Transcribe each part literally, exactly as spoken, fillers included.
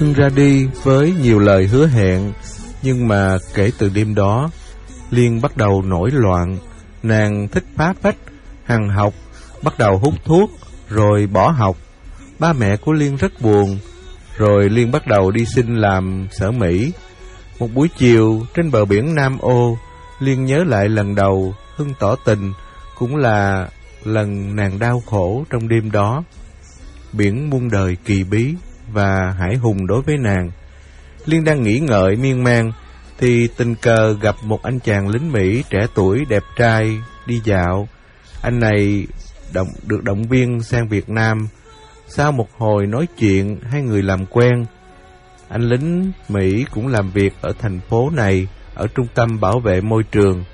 Hưng ra đi với nhiều lời hứa hẹn, nhưng mà kể từ đêm đó, Liên bắt đầu nổi loạn. Nàng thích phá phách, hằn học, bắt đầu hút thuốc, rồi bỏ học. Ba mẹ của Liên rất buồn. Rồi Liên bắt đầu đi xin làm sở Mỹ. Một buổi chiều trên bờ biển Nam Ô, Liên nhớ lại lần đầu Hưng tỏ tình, cũng là lần nàng đau khổ trong đêm đó. Biển muôn đời kỳ bí và hải hùng đối với nàng. Liên đang nghĩ ngợi miên man thì tình cờ gặp một anh chàng lính Mỹ trẻ tuổi đẹp trai đi dạo. Anh này động, được động viên sang Việt Nam. Sau một hồi nói chuyện, hai người làm quen. Anh lính Mỹ cũng làm việc ở thành phố này, ở trung tâm bảo vệ môi trường.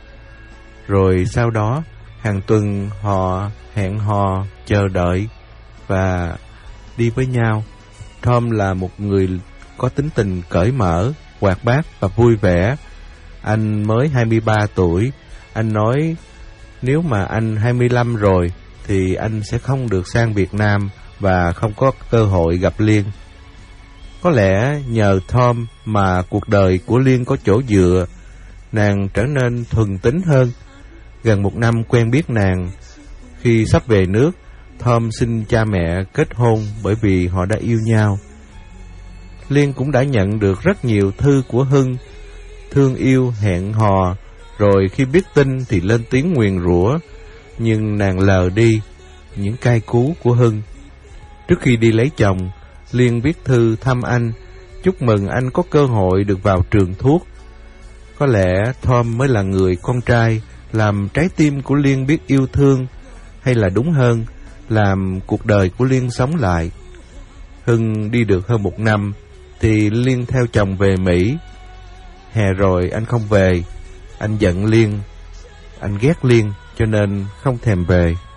Rồi sau đó, hàng tuần họ hẹn hò, chờ đợi và đi với nhau. Tom là một người có tính tình cởi mở, hoạt bát và vui vẻ. Anh mới hai mươi ba tuổi. Anh nói nếu mà anh hai mươi lăm rồi thì anh sẽ không được sang Việt Nam và không có cơ hội gặp Liên. Có lẽ nhờ Tom mà cuộc đời của Liên có chỗ dựa. Nàng trở nên thuần tính hơn. Gần một năm quen biết nàng, khi sắp về nước, Tom xin cha mẹ kết hôn bởi vì họ đã yêu nhau. Liên cũng đã nhận được rất nhiều thư của Hưng, thương yêu hẹn hò, rồi khi biết tin thì lên tiếng nguyền rủa, nhưng nàng lờ đi những cay cú của Hưng. Trước khi đi lấy chồng, Liên viết thư thăm anh, chúc mừng anh có cơ hội được vào trường thuốc. Có lẽ Tom mới là người con trai làm trái tim của Liên biết yêu thương, hay là đúng hơn, làm cuộc đời của Liên sống lại. Hưng đi được hơn một năm thì Liên theo chồng về Mỹ. Hè rồi anh không về. Anh giận Liên, anh ghét Liên cho nên không thèm về.